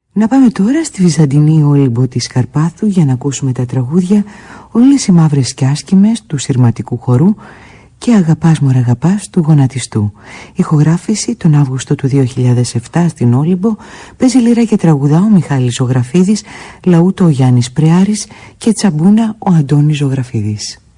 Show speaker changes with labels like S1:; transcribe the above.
S1: Να πάμε τώρα στη Βυζαντινή Όλυμπο της Καρπάθου για να ακούσουμε τα τραγούδια «Όλες οι μαύρες και άσχημες» του Συρματικού Χορού και «Αγαπάς μωρ αγαπάς» του Γονατιστού. Ηχογράφηση τον Αύγουστο του 2007 στην Όλυμπο. Παίζει λίρα και τραγουδά ο Μιχάλης Ζωγραφίδης, λαούτο ο Γιάννης Πρεάρης και τσαμπούνα ο Αντώνης Ζωγραφίδης.